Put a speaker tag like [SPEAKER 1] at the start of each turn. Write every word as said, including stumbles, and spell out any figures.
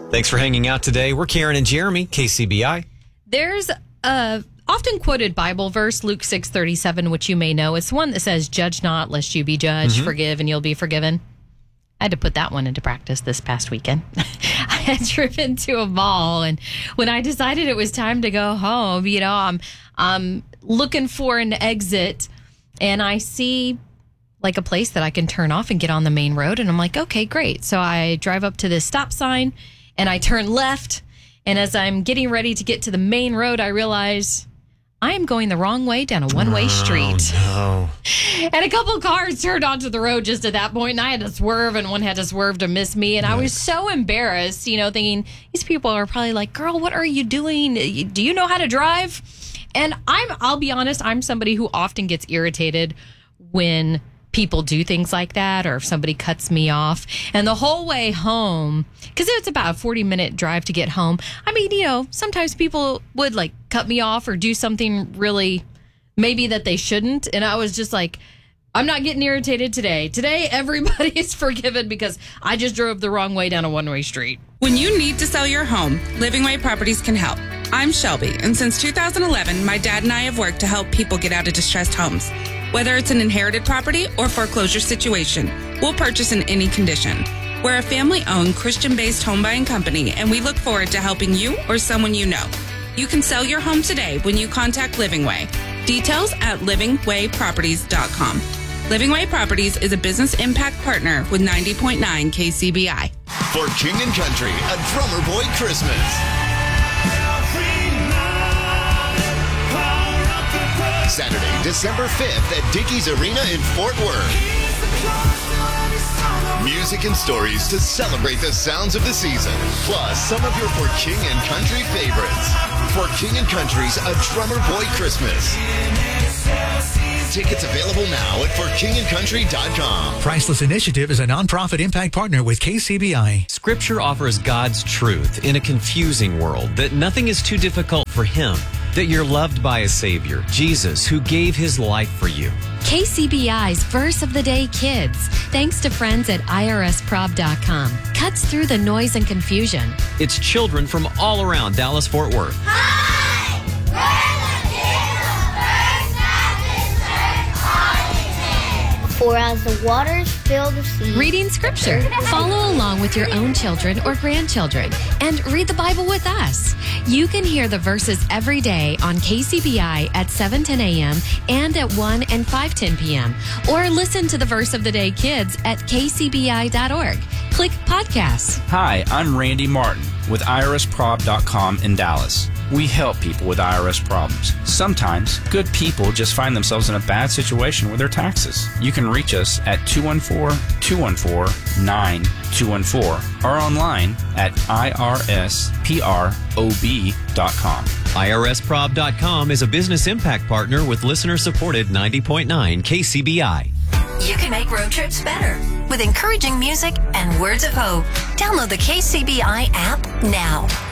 [SPEAKER 1] Thanks for hanging out today. We're Karen and Jeremy, K C B I.
[SPEAKER 2] There's a often quoted Bible verse, Luke six thirty-seven, which you may know. It's the one that says, "Judge not, lest you be judged. Mm-hmm. Forgive, and you'll be forgiven." I had to put that one into practice this past weekend. I had driven to a mall, and when I decided it was time to go home, you know, I'm, I'm looking for an exit, and I see like a place that I can turn off and get on the main road, and I'm like, okay, great. So I drive up to this stop sign, and I turn left, and as I'm getting ready to get to the main road, I realize I am going the wrong way down a one-way
[SPEAKER 1] oh,
[SPEAKER 2] street.
[SPEAKER 1] No.
[SPEAKER 2] And a couple of cars turned onto the road just at that point, and I had to swerve, and one had to swerve to miss me. And yes. I was so embarrassed, you know, thinking, these people are probably like, girl, what are you doing? Do you know how to drive? And I'm, I'll be honest, I'm somebody who often gets irritated when people do things like that, or if somebody cuts me off. And the whole way home, because it's about a forty minute drive to get home, I mean, you know, sometimes people would like cut me off or do something really maybe that they shouldn't. And I was just like, I'm not getting irritated today. Today, everybody is forgiven because I just drove the wrong way down a one way street.
[SPEAKER 3] When you need to sell your home, Living Way Properties can help. I'm Shelby, and since two thousand eleven, my dad and I have worked to help people get out of distressed homes. Whether it's an inherited property or foreclosure situation, we'll purchase in any condition. We're a family-owned, Christian-based home buying company, and we look forward to helping you or someone you know. You can sell your home today when you contact Living Way. Details at living way properties dot com. Living Way Properties is a business impact partner with ninety point nine K C B I.
[SPEAKER 4] For King and Country, a Drummer Boy Christmas. Saturday, December fifth at Dickies Arena in Fort Worth. Music and stories to celebrate the sounds of the season, plus some of your For King and Country favorites. For King and Country's A Drummer Boy Christmas. Tickets available now at for king and country dot com.
[SPEAKER 5] Priceless Initiative is a nonprofit impact partner with K C B I.
[SPEAKER 1] Scripture offers God's truth in a confusing world, that nothing is too difficult for Him, that you're loved by a Savior, Jesus, who gave His life for you.
[SPEAKER 6] K C B I's Verse of the Day Kids, thanks to friends at I R S prob dot com, cuts through the noise and confusion.
[SPEAKER 1] It's children from all around Dallas-Fort Worth.
[SPEAKER 7] Hi! We're the kids of First Baptist Church Arlington. For as the waters fill the sea.
[SPEAKER 6] Reading Scripture. Follow along with your own children or grandchildren and read the Bible with us. You can hear the verses every day on K C B I at seven ten a.m. and at one and five ten p.m. Or listen to the Verse of the Day Kids at k c b i dot org. Click Podcasts.
[SPEAKER 8] Hi, I'm Randy Martin with I R S prob dot com in Dallas. We help people with I R S problems. Sometimes, good people just find themselves in a bad situation with their taxes. You can reach us at two one four, two one four, nine two one four or online at I R S prob dot com.
[SPEAKER 1] I R S prob dot com is a business impact partner with listener-supported ninety point nine K C B I.
[SPEAKER 9] You can make road trips better with encouraging music and words of hope. Download the K C B I app now.